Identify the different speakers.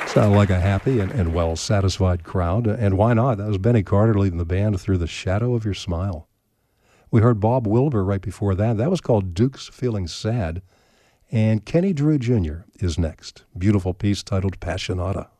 Speaker 1: Sounded like a happy and well-satisfied crowd. And why not? That was Benny Carter leading the band through The Shadow of Your Smile. We heard Bob Wilber right before that. That was called Duke's Feeling Sad. And Kenny Drew Jr. is next. Beautiful piece titled Passionata.